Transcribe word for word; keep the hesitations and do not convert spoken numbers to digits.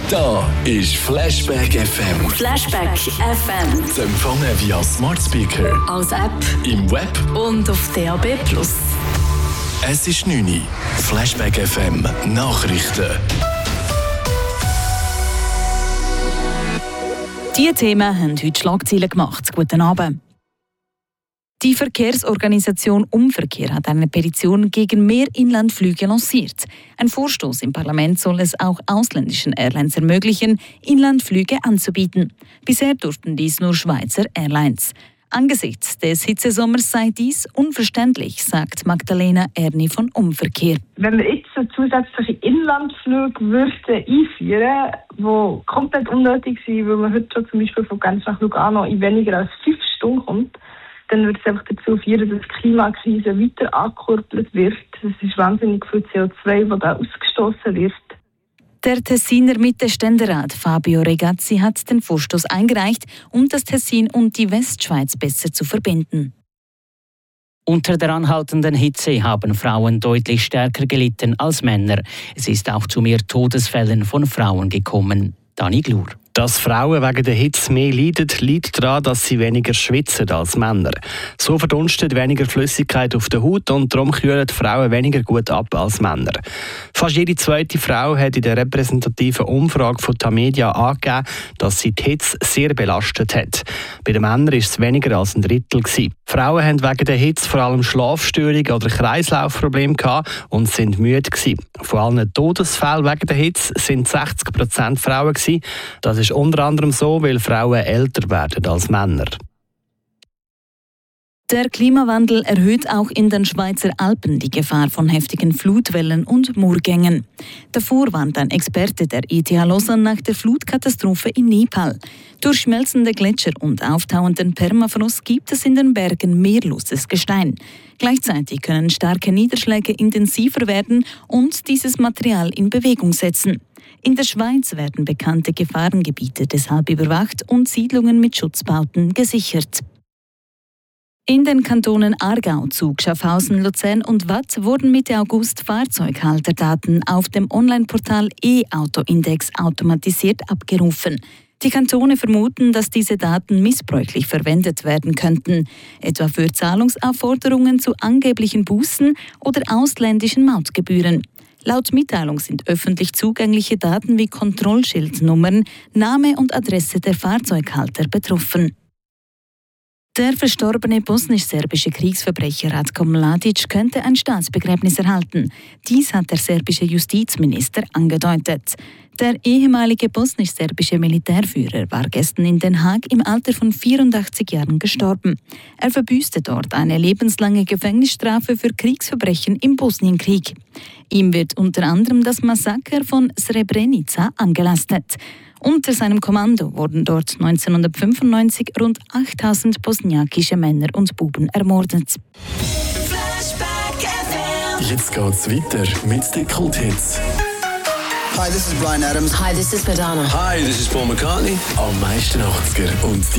Da ist Flashback F M. Flashback F M. Zu empfangen via Smart Speaker, als App im Web und auf D A B plus. Es ist neun Uhr. Flashback F M Nachrichten. Diese Themen haben heute Schlagzeilen gemacht. Guten Abend. Die Verkehrsorganisation Umverkehr hat eine Petition gegen mehr Inlandflüge lanciert. Ein Vorstoß im Parlament soll es auch ausländischen Airlines ermöglichen, Inlandflüge anzubieten. Bisher durften dies nur Schweizer Airlines. Angesichts des Hitzesommers sei dies unverständlich, sagt Magdalena Erni von Umverkehr. Wenn wir jetzt zusätzliche Inlandflüge würden einführen, die komplett unnötig sind, weil man heute schon zum Beispiel von Genf nach Lugano in weniger als fünf Stunden kommt, dann wird es einfach dazu führen, dass die Klimakrise weiter angekurbelt wird. Es ist wahnsinnig viel C O zwei, das da ausgestoßen wird. Der Tessiner Mitte-Ständerat Fabio Regazzi hat den Vorstoß eingereicht, um das Tessin und die Westschweiz besser zu verbinden. Unter der anhaltenden Hitze haben Frauen deutlich stärker gelitten als Männer. Es ist auch zu mehr Todesfällen von Frauen gekommen. Dani Glur. Dass Frauen wegen der Hitze mehr leiden, liegt daran, dass sie weniger schwitzen als Männer. So verdunstet weniger Flüssigkeit auf der Haut und darum kühlen Frauen weniger gut ab als Männer. Fast jede zweite Frau hat in der repräsentativen Umfrage von Tamedia angegeben, dass sie die Hitze sehr belastet hat. Bei den Männern war es weniger als ein Drittel gewesen. Frauen haben wegen der Hitze vor allem Schlafstörungen oder Kreislaufprobleme gehabt und sind müde gewesen. Von allen Todesfällen wegen der Hitze sind sechzig Prozent Frauen gewesen. Das ist unter anderem so, weil Frauen älter werden als Männer. Der Klimawandel erhöht auch in den Schweizer Alpen die Gefahr von heftigen Flutwellen und Murgängen. Davor warnt ein Experte der E T H Lausanne nach der Flutkatastrophe in Nepal. Durch schmelzende Gletscher und auftauenden Permafrost gibt es in den Bergen meerloses Gestein. Gleichzeitig können starke Niederschläge intensiver werden und dieses Material in Bewegung setzen. In der Schweiz werden bekannte Gefahrengebiete deshalb überwacht und Siedlungen mit Schutzbauten gesichert. In den Kantonen Aargau, Zug, Schaffhausen, Luzern und Waadt wurden Mitte August Fahrzeughalterdaten auf dem Onlineportal E-Auto-Index automatisiert abgerufen. Die Kantone vermuten, dass diese Daten missbräuchlich verwendet werden könnten, etwa für Zahlungsaufforderungen zu angeblichen Bußen oder ausländischen Mautgebühren. Laut Mitteilung sind öffentlich zugängliche Daten wie Kontrollschildnummern, Name und Adresse der Fahrzeughalter betroffen. Der verstorbene bosnisch-serbische Kriegsverbrecher Ratko Mladic könnte ein Staatsbegräbnis erhalten. Dies hat der serbische Justizminister angedeutet. Der ehemalige bosnisch-serbische Militärführer war gestern in Den Haag im Alter von vierundachtzig Jahren gestorben. Er verbüßte dort eine lebenslange Gefängnisstrafe für Kriegsverbrechen im Bosnienkrieg. Ihm wird unter anderem das Massaker von Srebrenica angelastet. Unter seinem Kommando wurden dort neunzehnhundertfünfundneunzig rund achttausend bosniakische Männer und Buben ermordet. Jetzt geht's weiter mit den Kulthits. Hi, this is Bryan Adams. Hi, this is Madonna. Hi, this is Paul McCartney. Am meisten achtziger und